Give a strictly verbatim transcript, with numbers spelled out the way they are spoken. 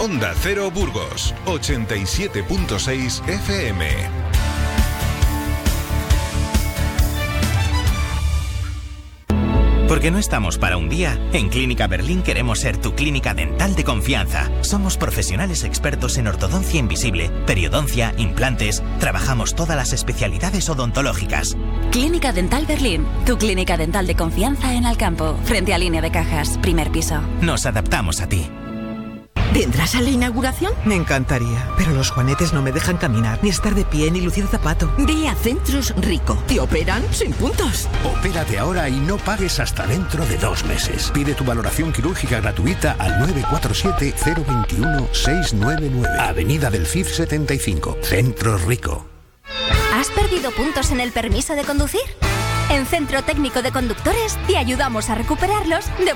Onda Cero Burgos, ochenta y siete punto seis F M. Porque no estamos para un día, en Clínica Berlín queremos ser tu clínica dental de confianza. Somos profesionales expertos en ortodoncia invisible, periodoncia, implantes. Trabajamos todas las especialidades odontológicas. Clínica Dental Berlín, tu clínica dental de confianza en Alcampo, frente a Línea de Cajas, primer piso. Nos adaptamos a ti. ¿Vendrás a la inauguración? Me encantaría, pero los juanetes no me dejan caminar, ni estar de pie, ni lucir zapato. Ve a Centros Rico. Te operan sin puntos. Opérate ahora y no pagues hasta dentro de dos meses. Pide tu valoración quirúrgica gratuita al nueve cuatro siete, cero dos uno, seis nueve nueve. Avenida del Cid setenta y cinco. Centros Rico. ¿Has perdido puntos en el permiso de conducir? En Centro Técnico de Conductores te ayudamos a recuperarlos de